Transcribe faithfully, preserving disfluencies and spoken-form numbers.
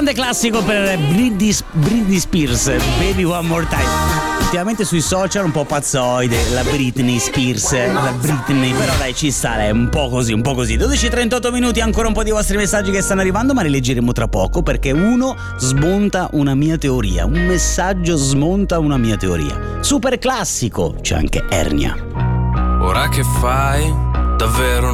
grande classico per Britney, Britney Spears, Baby One More Time. Ultimamente sui social un po' pazzoide, la Britney Spears, la Britney, però dai, ci sta, è un po' così, un po' così. dodici e trentotto minuti, ancora un po' di vostri messaggi che stanno arrivando, ma li leggeremo tra poco perché uno smonta una mia teoria, un messaggio smonta una mia teoria. Super classico, c'è anche Ernia. Ora che fai? Davvero